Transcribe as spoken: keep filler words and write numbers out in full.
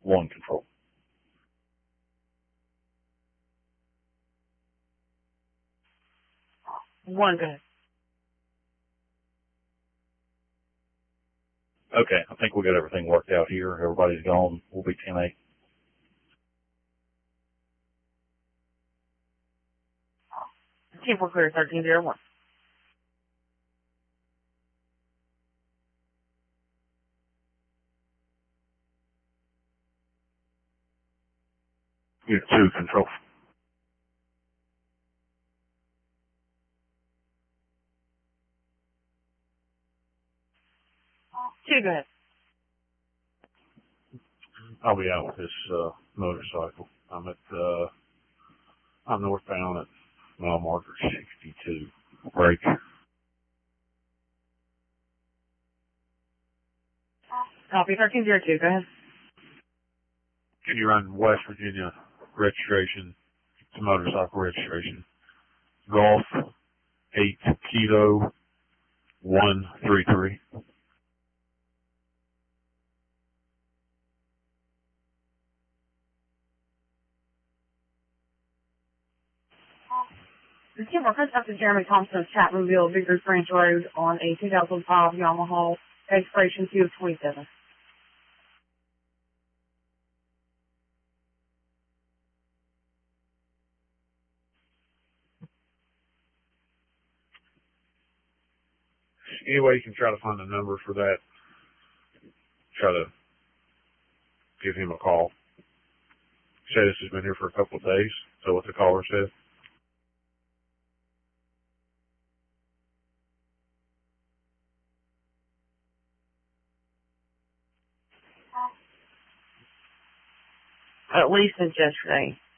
One control. One, go ahead. Okay, I think we got everything worked out here. Everybody's gone. We'll be ten eight. Team four clear, thirteen zero one. Unit two, control. Two, go ahead. I'll be out with this uh, motorcycle. I'm at, uh, I'm northbound at mile marker sixty-two. Break. Copy, thirteen zero two, go ahead. Can you run West Virginia registration, it's motorcycle registration? Golf eight Kilo one three three. The team will contact Jeremy Thompson's Chapmanville Vickers Branch Road on a two thousand five Yamaha expiration two of twenty-seven. Any way you can try to find a number for that, try to give him a call. Say this has been here for a couple of days, so what the caller said. At least since yesterday.